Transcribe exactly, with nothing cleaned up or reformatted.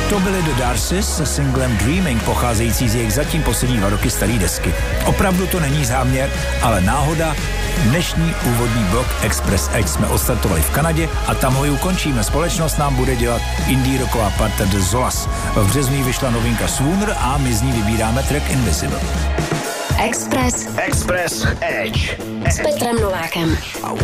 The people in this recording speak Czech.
To byly The Darcys se singlem Dreaming, pocházející z jejich zatím poslední dva roky staré desky. Opravdu to není záměr, ale náhoda. Dnešní úvodní blok Express Edge jsme odstartovali v Kanadě a tam ho i ukončíme. Společnost nám bude dělat indie rocková parta The Zolas. V březnu vyšla novinka Swooner a my z ní vybíráme track Invisible. Express Express Edge s Petrem Novákem.